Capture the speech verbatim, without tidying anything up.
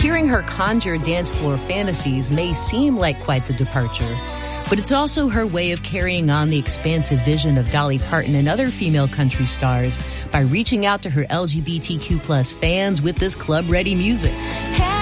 Hearing her conjure dance floor fantasies may seem like quite the departure, but it's also her way of carrying on the expansive vision of Dolly Parton and other female country stars by reaching out to her L G B T Q plus fans with this club-ready music.